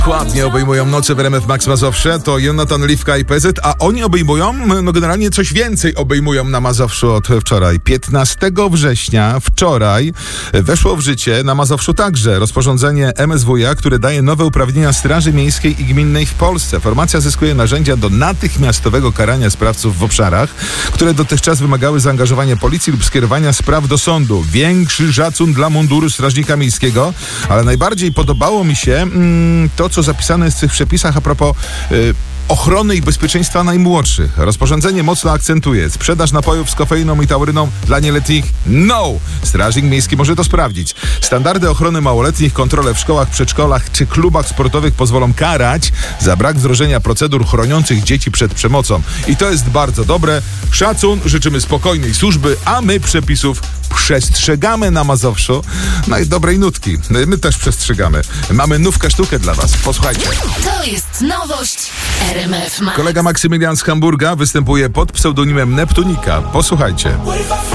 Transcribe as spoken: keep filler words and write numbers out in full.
Ładnie obejmują noce w R M F Max Mazowsze, to Jonatan Liwka i P Z, a oni obejmują, no generalnie coś więcej obejmują na Mazowszu od wczoraj. piętnastego września, wczoraj, weszło w życie na Mazowszu także rozporządzenie M S W iA, które daje nowe uprawnienia Straży Miejskiej i Gminnej w Polsce. Formacja zyskuje narzędzia do natychmiastowego karania sprawców w obszarach, które dotychczas wymagały zaangażowania policji lub skierowania spraw do sądu. Większy szacun dla munduru Strażnika Miejskiego, ale najbardziej podobało mi się mm, to, co zapisane jest w tych przepisach a propos y, ochrony i bezpieczeństwa najmłodszych. Rozporządzenie mocno akcentuje sprzedaż napojów z kofeiną i tauryną dla nieletnich. No! Strażnik Miejski może to sprawdzić. Standardy ochrony małoletnich, kontrole w szkołach, przedszkolach czy klubach sportowych pozwolą karać za brak wdrożenia procedur chroniących dzieci przed przemocą. I to jest bardzo dobre. Szacun, życzymy spokojnej służby, a my przepisów przestrzegamy na Mazowszu. No i dobrej nutki. My też przestrzegamy. Mamy nówkę sztukę dla was. Posłuchajcie. To jest nowość R M F Max. Kolega Maksymilian z Hamburga występuje pod pseudonimem Neptunika. Posłuchajcie.